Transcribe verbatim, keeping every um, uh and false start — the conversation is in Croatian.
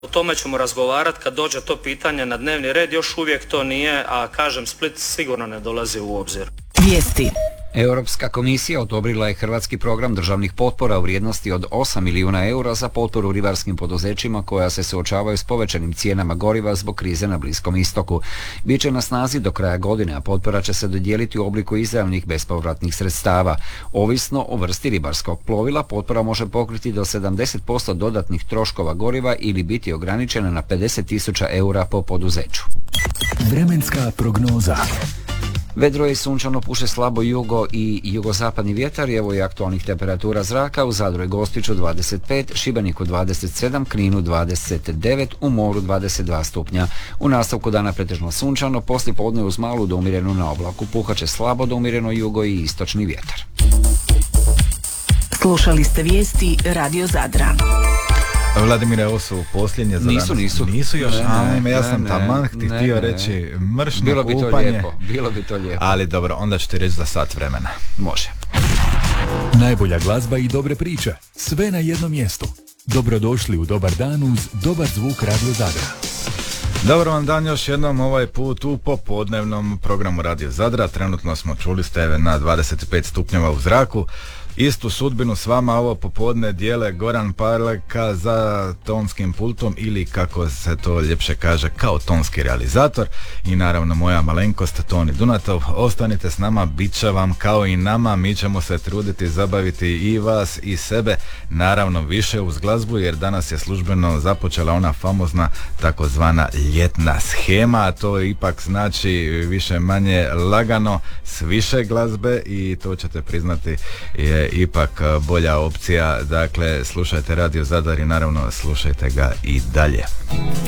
O tome ćemo razgovarati kad dođe to pitanje na dnevni red, još uvijek to nije, a kažem Split sigurno ne dolazi u obzir. Vijesti. Europska komisija odobrila je hrvatski program državnih potpora u vrijednosti od osam milijuna eura za potporu ribarskim poduzećima koja se suočavaju s povećanim cijenama goriva zbog krize na Bliskom istoku. Biće na snazi do kraja godine, a potpora će se dodijeliti u obliku izravnih bespovratnih sredstava. Ovisno o vrsti ribarskog plovila, potpora može pokriti do sedamdeset posto dodatnih troškova goriva ili biti ograničena na pedeset tisuća eura po poduzeću. Vremenska prognoza. Vedro je sunčano, puše slabo jugo i jugozapadni vjetar i evo je aktualnih temperatura zraka. U Zadru i Gospiću dvadeset pet, Šibeniku dvadeset sedam, Kninu dvadeset devet, u moru dvadeset dva stupnja. U nastavku dana pretežno sunčano, poslije podne uz malu do umjerenu na oblaku. Puhat će slabo do umjereno jugo i istočni vjetar. Slušali ste vijesti Radio Zadra. Vladimire, ovo su posljednje za nisu, danas. Nisu, nisu još, ne, ajme, ja ne, sam ne, taman ti ne, htio ne, reći mršno bilo bi to kupanje. lijepo, bilo bi to lijepo. Ali dobro, onda ću ti reći za sat vremena. Može. Najbolja glazba i dobre priče, sve na jednom mjestu. Dobrodošli u Dobar dan uz dobar zvuk Radio Zadra. Dobro vam dan još jednom, ovaj put u popodnevnom programu Radio Zadra. Trenutno smo, čuli ste, na dvadeset pet stupnjeva u zraku. Istu sudbinu s vama ovo popodne dijele Goran Parleka za tonskim pultom ili kako se to ljepše kaže kao tonski realizator i naravno moja malenkost Toni Dunatov. Ostanite s nama, bit će vam kao i nama, mi ćemo se truditi zabaviti i vas i sebe, naravno više uz glazbu jer danas je službeno započela ona famozna takozvana ljetna shema, a to ipak znači više manje lagano s više glazbe i to ćete priznati je ipak bolja opcija. Dakle, slušajte Radio Zadar i naravno slušajte ga i dalje.